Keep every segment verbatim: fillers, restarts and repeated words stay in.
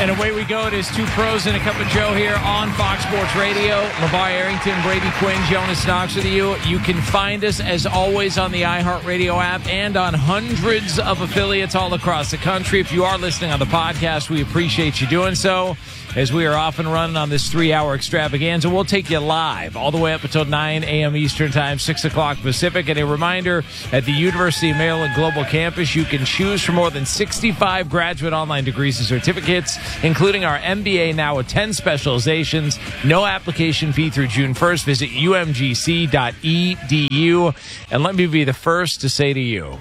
And away we go. It is Two Pros and a Cup of Joe here on Fox Sports Radio. LeVar Arrington, Brady Quinn, Jonas Knox with you. You can find us, as always, on the iHeartRadio app and on hundreds of affiliates all across the country. If you are listening on the podcast, we appreciate you doing so. As we are off and running on this three-hour extravaganza, we'll take you live all the way up until nine a.m. Eastern Time, six o'clock Pacific. And a reminder, at the University of Maryland Global Campus, you can choose from more than sixty-five graduate online degrees and certificates, including our M B A now with ten specializations. No application fee through June first. Visit u m g c dot e d u. And let me be the first to say to you,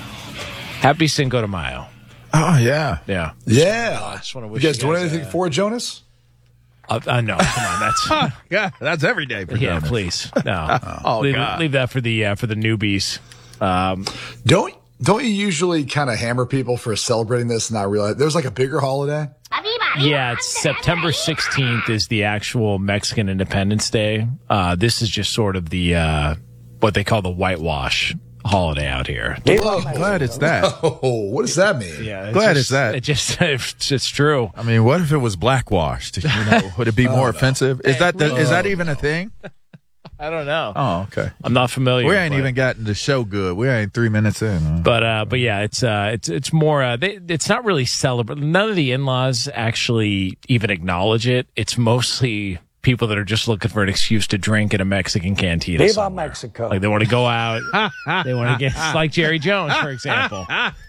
happy Cinco de Mayo. Oh, yeah. Yeah. Yeah. I just want to wish you guys you doing guys, anything uh, for it, Jonas? Uh, uh, no, come on. That's yeah, that's every day for yeah. Jonas. Please, no. Oh, leave, God. leave that for the uh, for the newbies. Um, Don't don't you usually kind of hammer people for celebrating this and not realize there's like a bigger holiday? yeah, it's September sixteenth is the actual Mexican Independence Day. Uh, this is just sort of the uh, what they call the whitewash holiday out here. Whoa. Glad it's that. Oh, what does that mean? Yeah, Glad just, it's that. It just it's, it's true. I mean, what if it was blackwashed? You know, would it be more offensive? Is that the, is that even a thing? I don't know. Oh, okay. I'm not familiar. We ain't but, even gotten the show good. We ain't three minutes in. Huh? But uh, but yeah, it's uh, it's it's more. Uh, they, it's not really celebrate. None of the in-laws actually even acknowledge it. It's mostly people that are just looking for an excuse to drink in a Mexican cantina. Viva somewhere. Mexico. Like they want to go out. They want to get like Jerry Jones, for example.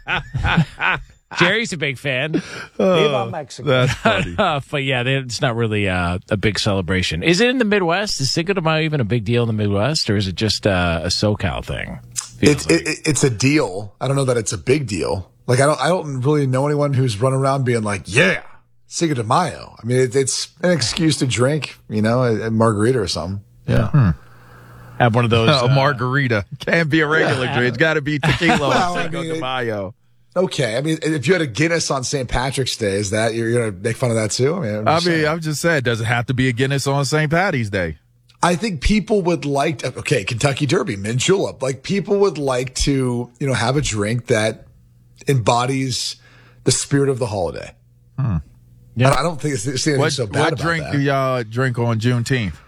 Jerry's a big fan. Viva Mexico. That's funny. Uh, but yeah, they- it's not really uh, a big celebration. Is it in the Midwest? Is Cinco de Mayo even a big deal in the Midwest, or is it just uh, a SoCal thing? It's it, it, it's a deal. I don't know that it's a big deal. Like I don't I don't really know anyone who's running around being like, yeah, Cinco de Mayo. I mean, it, it's an excuse to drink, you know, a, a margarita or something. Yeah. Hmm. Have one of those. a uh, margarita can't be a regular drink. It's got to be tequila Well, or I Cinco mean, de Mayo. Okay. I mean, if you had a Guinness on Saint Patrick's Day, is that you're going to make fun of that too? I mean, I'm I just mean, saying. I'm just saying, does it have to be a Guinness on Saint Patty's Day? I think people would like to, okay, Kentucky Derby, mint julep. Like people would like to, you know, have a drink that embodies the spirit of the holiday. Hmm. Yeah. I don't think it's, it's anything What, so bad what about drink that. do y'all drink on Juneteenth?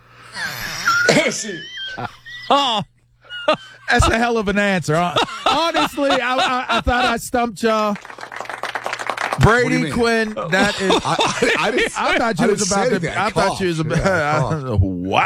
See, Oh, that's a hell of an answer. Hon- Honestly, I, I, I thought I stumped y'all. What do you Brady mean? Quinn, that is. I, I, I didn't, I thought you I was didn't say about anything. to. I thought you was coughed. about. Yeah, I coughed.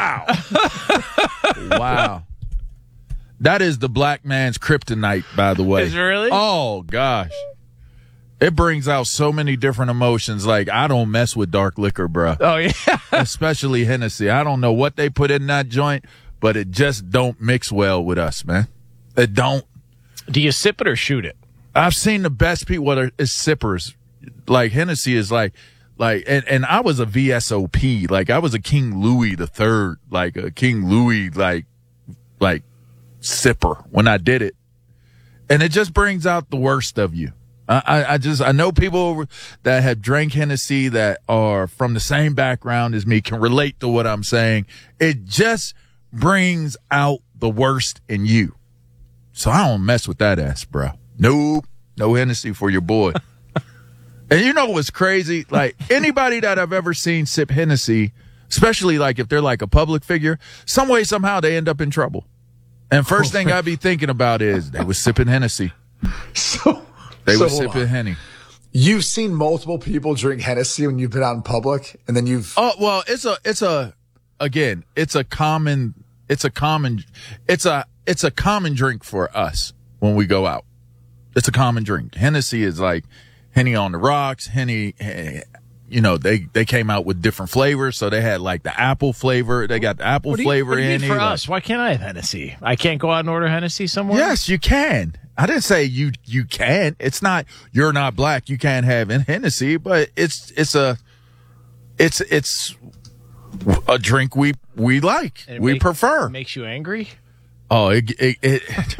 Wow. Wow. That is the black man's kryptonite, by the way. Is it really? Oh, gosh. It brings out so many different emotions. Like, I don't mess with dark liquor, bro. Oh yeah. Especially Hennessy. I don't know what they put in that joint, but it just don't mix well with us, man. It don't. Do you sip it or shoot it? I've seen the best people that are is sippers. Like Hennessy is like, like, and, and I was a V S O P. Like I was a King Louis the Third, like a King Louis, like, like sipper when I did it. And it just brings out the worst of you. I, I, I just, I know people that have drank Hennessy that are from the same background as me can relate to what I'm saying. It just brings out the worst in you. So I don't mess with that ass, bro. Nope. No Hennessy for your boy. And you know what's crazy? Like anybody that I've ever seen sip Hennessy, especially like if they're like a public figure, some way, somehow they end up in trouble. And first thing I'd be thinking about is they was sipping Hennessy. So, They so were hold sipping on. Henny. You've seen multiple people drink Hennessy when you've been out in public, and then you've. Oh, well, it's a, it's a, again, it's a common, it's a common, it's a, it's a common drink for us when we go out. It's a common drink. Hennessy is like Henny on the rocks, Henny, you know, they, they came out with different flavors. So they had like the apple flavor. They got the apple What do you, flavor what do you in mean it. for Like- us? Why can't I have Hennessy? I can't go out and order Hennessy somewhere? Yes, you can. I didn't say you you can. It's not you're not black. You can't have in Hennessy, but it's it's a it's it's a drink we we like. And it We make- prefer. It makes you angry? Oh, it, it, it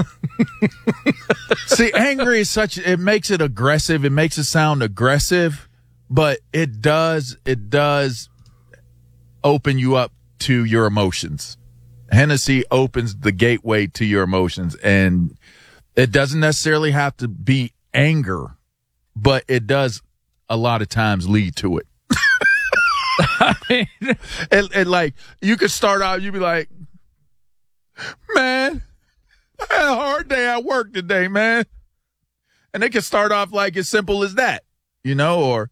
see, angry is such. It makes it aggressive. It makes it sound aggressive, but it does it does open you up to your emotions. Hennessy opens the gateway to your emotions, and it doesn't necessarily have to be anger, but it does a lot of times lead to it. I mean, and, and like you could start out, you'd be like, man, I had a hard day at work today, man. And they could start off like as simple as that, you know, or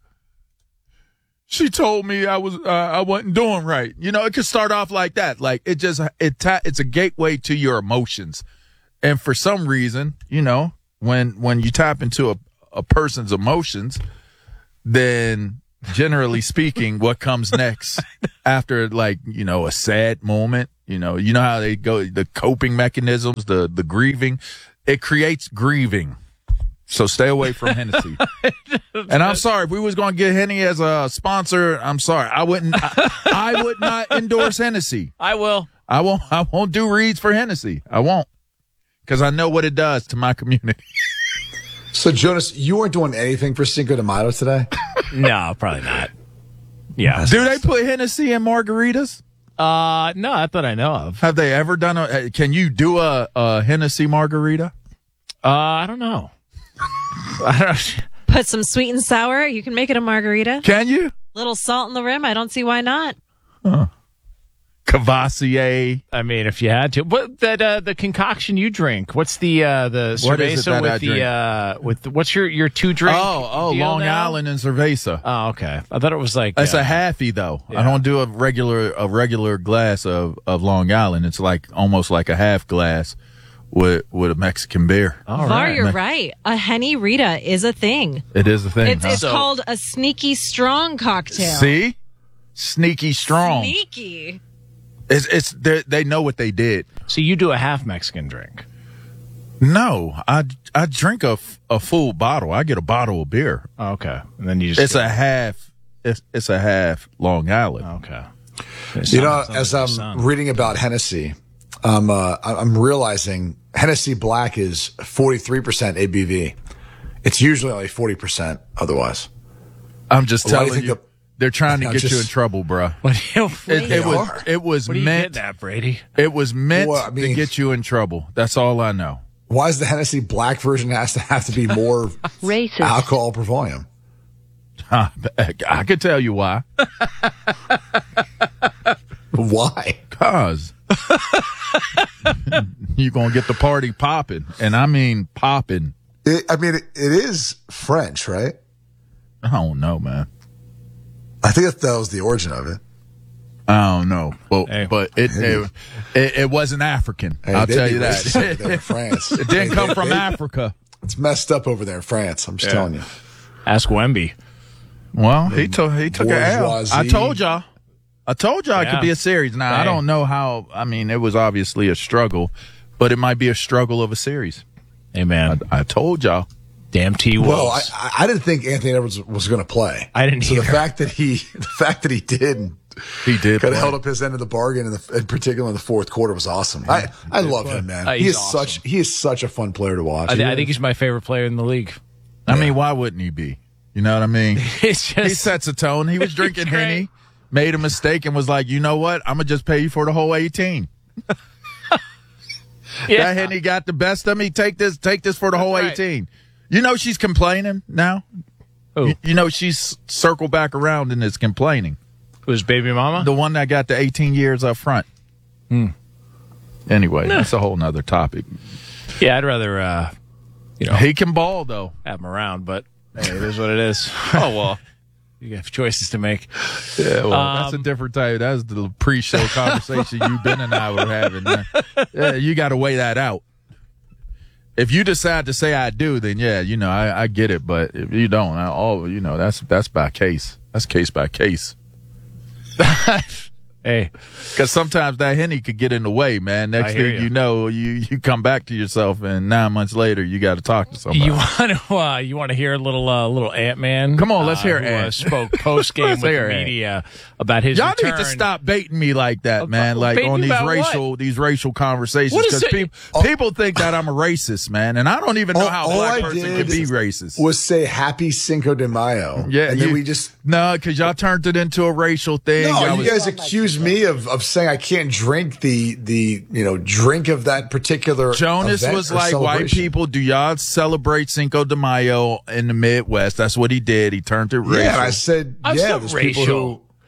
she told me I was uh, I wasn't doing right. You know, it could start off like that. Like it just it ta- it's a gateway to your emotions. And for some reason, you know, when when you tap into a, a person's emotions, then generally speaking, what comes next after, like, you know, a sad moment, you know, you know how they go, the coping mechanisms, the, the grieving, it creates grieving. So stay away from Hennessy. And I'm sorry, if we was going to get Henny as a sponsor, I'm sorry. I wouldn't, I, I would not endorse Hennessy. I will. I won't, I won't do reads for Hennessy. I won't. Because I know what it does to my community. So, Jonas, you weren't doing anything for Cinco de Mayo today? No, probably not. Yeah. Do they put Hennessy in margaritas? Uh, no, not that I know of. Have they ever done a, can you do a, a Hennessy margarita? Uh, I don't know. I don't Put some sweet and sour. You can make it a margarita. Can you? Little salt in the rim. I don't see why not. Huh. Cavassier. I mean, if you had to, what that uh, the concoction you drink? What's the uh, the What is it cerveza that I with the drink? uh, with the, what's your your two drink? Oh, oh, deal Long now? Island and Cerveza. Oh, okay. I thought it was like It's uh, a halfie though. yeah. I don't do a regular a regular glass of, of Long Island. It's like almost like a half glass with with a Mexican beer. All Var, right. you're right. A Henny Rita is a thing. It is a thing. It's, huh? it's So- called a sneaky strong cocktail. See, sneaky strong. Sneaky. It's it's they they know what they did. So you do a half Mexican drink. No, I I drink a, f- a full bottle. I get a bottle of beer. Oh, okay, and then you just It's a half. It's it's a half Long Island. okay. You know, as I'm um, reading about Hennessy, um, uh, I- I'm realizing Hennessy Black is forty-three percent A B V. It's usually only forty percent otherwise. I'm just Why do you telling think you, the- they're trying to I'm get you just- in trouble, bruh. what do you, It, They it was are. it was what do you meant get that, Brady? it was meant Well, I mean- to get you in trouble. That's all I know. Why is the Hennessy Black version has to have to be more Racist. alcohol per volume? Huh, I could tell you why. Why? Cause you're gonna get the party popping, and I mean popping. It, I mean, it, it is French, right? I don't know, man. I think that, that was the origin of it. I don't know, but Hey. but it, it it it wasn't African. Hey, I'll they'd tell be you racist over that. there in France. It didn't Hey, come they- from they- Africa. It's messed up over there in France. I'm just Yeah. telling you. Ask Wemby. Well, he took he took an L. bourgeoisie. I told y'all. I told y'all it Yeah. could be a series. Now I Hey. don't know how. I mean, it was obviously a struggle, but it might be a struggle of a series. Hey man, I told y'all. damn T Wolves. Well, I, I- I didn't think Anthony Edwards was going to play. I didn't So the either. fact that he, the fact that he did, He did. kind play. of held up his end of the bargain, in, the, in particular in the fourth quarter, was awesome. I, I love him, man. Uh, he he's is awesome. such he is such a fun player to watch. I, th- I think he's my favorite player in the league. I mean, why wouldn't he be? You know what I mean? It's He just sets a tone. He was drinking great. Henny, made a mistake, and was like, you know what? I'm going to just pay you for the whole eighteen. yeah. That Henny got the best of me. Take this, take this for the whole That's right. eighteen. You know she's complaining now? Who? You, you know she's circled back around and is complaining. Who's baby mama? The one that got the eighteen years up front. Hmm. Anyway, that's a whole nother topic. Yeah, I'd rather uh, you know He can ball, though. have him around, but hey, it is what it is. Oh well, you have choices to make. Yeah, well, that's a Um, different type. That's the pre-show conversation you, Ben, and I were having. Man. Yeah, you got to weigh that out. If you decide to say I do, then yeah, you know, I, I get it. But if you don't, I, all you know, that's that's by case. That's case by case. Hey, Because sometimes that Henny could get in the way, man. Next I hear thing ya. you know, you you come back to yourself, and nine months later, you got to talk to somebody. you want to uh, you want to hear a little uh, little Ant Man? Come on, let's hear who, Ant. Uh, spoke post game with Let's hear the Ant. media about his Y'all return. need to stop baiting me like that, man. Like baiting on you these about racial what? these racial conversations, What is because it? people people think that I'm a racist, man, and I don't even know All- how a all black I person did can be racist. was say Happy Cinco de Mayo. Yeah, and you- then we just no, because y'all turned it into a racial thing. no. Y'all You was- guys accuse me of, of saying I can't drink the the you know drink of that particular. Jonas event was or like, white celebration. people, do y'all celebrate Cinco de Mayo in the Midwest? That's what he did. He turned it racial. Yeah, and I said I'm yeah. still There's racial. people who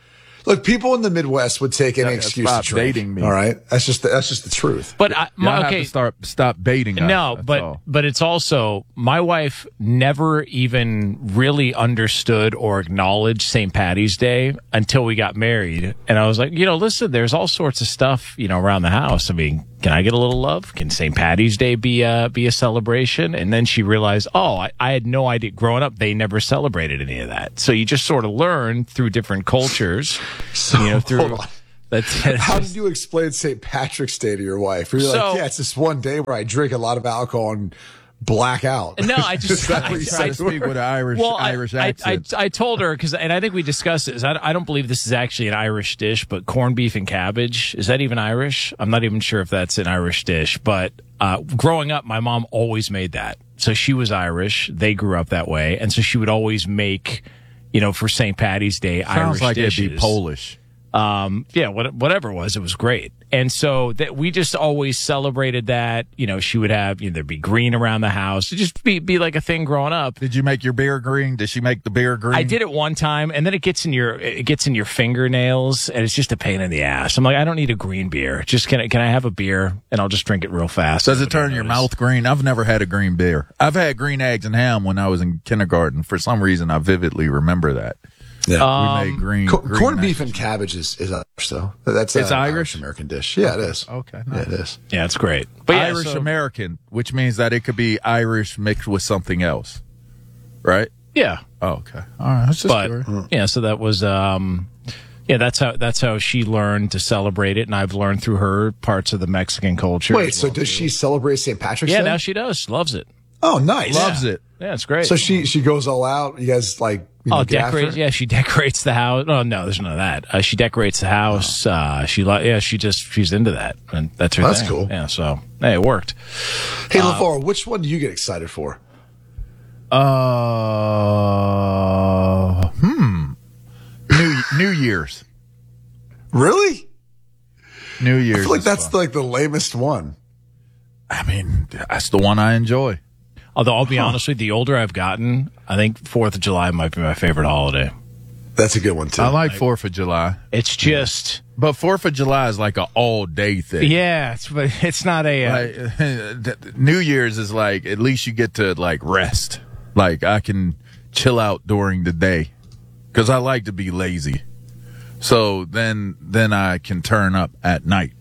Look, people in the Midwest would take any Yeah, excuse stop to drink. baiting me. All right, that's just the, that's just the truth. But I, Y'all my, have okay, to start stop baiting us. no, That's but all. but it's also my wife never even really understood or acknowledged Saint Patty's Day until we got married, and I was like, you know, listen, there's all sorts of stuff, you know, around the house. I mean, can I get a little love? Can Saint Patty's Day be a be a celebration? And then she realized, oh, I, I had no idea. Growing up, they never celebrated any of that. So you just sort of learn through different cultures. So, you know, through hold on. that's, that's How just- did you explain Saint Patrick's Day to your wife? You're So- like, yeah, it's this one day where I drink a lot of alcohol and black out. No, I just Is that what I- you Try said to to her? speak with an Irish Well, I- Irish I, I, accent. I, told her because, and I think we discussed this. I, I don't believe this is actually an Irish dish, but corned beef and cabbage, is that even Irish? I'm not even sure if that's an Irish dish. But uh, growing up, my mom always made that. So she was Irish. They grew up that way, and so she would always make, you know, for Saint Patty's Day, Sounds Irish like dishes. it'd be Polish. Um, yeah, what, whatever it was, it was great. And so that we just always celebrated that. You know, she would have, you know, there'd be green around the house. It'd just be, be like a thing growing up. Did you make your beer green? Did she make the beer green? I did it one time, and then it gets in your it gets in your fingernails, and it's just a pain in the ass. I'm like, I don't need a green beer. Just can I, can I have a beer, and I'll just drink it real fast. Does it Nobody turn your notice. mouth green? I've never had a green beer. I've had green eggs and ham when I was in kindergarten. For some reason, I vividly remember that. Yeah. we made green. Co- green corned eggs. beef and cabbage is, is Irish, though. That's It's an Irish? American dish. Yeah, it is. Okay, Yeah, nice. it is. Yeah, it's great. But yeah, Irish so- American, which means that it could be Irish mixed with something else, right? yeah, Oh, okay. All right. That's just but curious. yeah, so that was um, yeah, that's how that's how she learned to celebrate it, and I've learned through her parts of the Mexican culture. Wait, so does she celebrate Saint Patrick's yeah, Day? now she does. She loves it. Oh, nice. Loves it. Yeah, it's great. So she she goes all out. You guys like you know, Oh, get after decorates. it? Yeah, she decorates the house. Oh no, there's none of that. Uh, she decorates the house. Uh, she li- yeah, she just she's into that, and that's her. That's thing. cool. Yeah, so hey, it worked. Hey, LeVar, which one do you get excited for? Uh, hmm. New New Year's. Really? New Year's. I feel like is that's fun. like the lamest one. I mean, that's the one I enjoy. Although I'll be honest with you, the older I've gotten, I think Fourth of July might be my favorite holiday. That's a good one too. I like Fourth of July, It's just but Fourth of July is like an all day thing. yeah, it's but it's not a uh, Like, New Year's is like at least you get to like rest. Like I can chill out during the day because I like to be lazy. So then then I can turn up at night,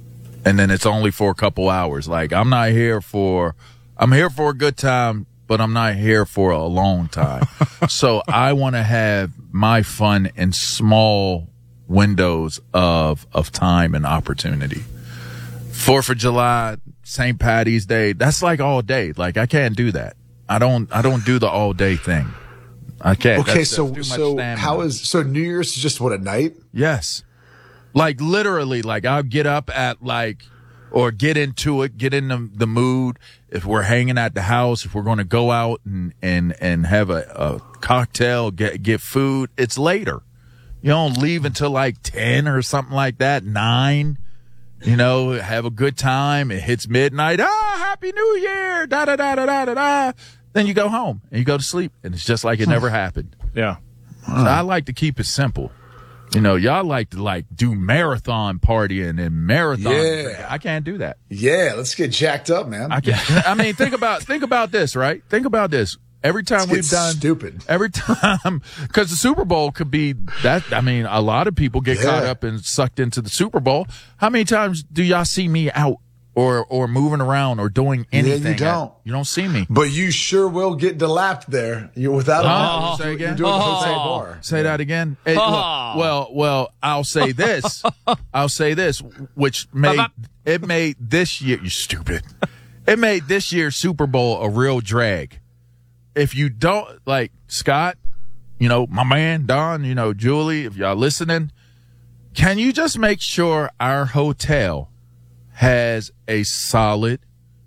and then it's only for a couple hours. Like I'm not here for I'm here for a good time, but I'm not here for a long time. So I want to have my fun in small windows of of time and opportunity. Fourth of July, Saint Patty's Day, that's like all day. Like I can't do that. I don't I don't do the all day thing. I can't. Okay, That's- so that's too much so stamina. how is so New Year's is just what at night? Yes. Like literally, like I'll get up at like, or get into it, get in the, the mood. If we're hanging at the house, if we're going to go out and, and, and have a, a cocktail, get, get food, it's later. You don't leave until like ten or something like that, nine, you know, have a good time. It hits midnight. Ah, Happy New Year. Da, da, da, da, da, da, da. Then you go home and you go to sleep and it's just like it never happened. yeah. So I like to keep it simple. You know, y'all like to like do marathon partying and marathon. Yeah. drinking. I can't do that. Yeah, let's get jacked up, man. I can't. I mean, think about think about this, right? Think about this. Every time Let's we've get done stupid. every time because the Super Bowl could be that. I mean, a lot of people get Yeah. caught up and sucked into the Super Bowl. How many times do y'all see me out or or moving around or doing you anything? don't. You don't see me. But you sure will get delapped there. You without a Oh, doubt. say You're, again? you're doing the Jose Oh. Bar. Say that again. Hey, look, Oh. well, well, I'll say this. I'll say this, which made it made this year. You stupid. It made this year's Super Bowl a real drag. If you don't like Scott, you know my man Don, you know Julie. If y'all listening, can you just make sure our hotel has a solid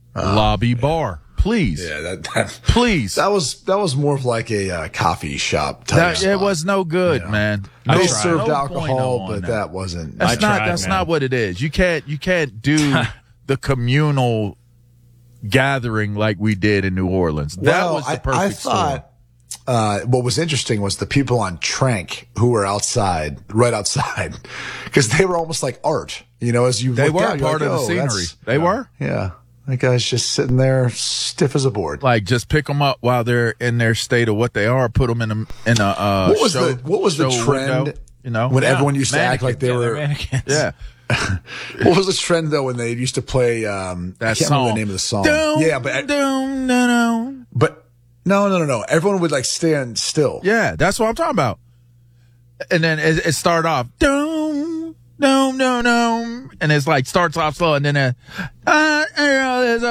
lobby bar, please? Yeah, that that, Please. that was that was more of like a uh, coffee shop type. That, spot. it was no good, man. No, They tried. served no alcohol, bueno but on that wasn't. That's I not. tried, that's man. not what it is. You can't. You can't do the communal gathering like we did in New Orleans. That Well, was the I- perfect I thought, uh, what was interesting was the people on Trank who were outside, right outside, because they were almost like art. You know, as you They looked were out, you're part like, of the oh, scenery. that's- They were. Yeah. That guy's just sitting there stiff as a board. Like, just pick them up while they're in their state of what they are. Put them in a in a uh, What was show, the what was the show trend? window, you know, when Yeah, everyone used to act like they mannequins. Yeah, were. they're mannequins. yeah, What was the trend though when they used to play? Um, I that can't song. remember the name of the song. Dum, yeah, but dum, no, no. but no, no, no, no. Everyone would like stand still. Yeah, that's what I'm talking about. And then it, it started off, dum, dum, dum, dum, and it's like starts off slow, and then uh, uh, there's a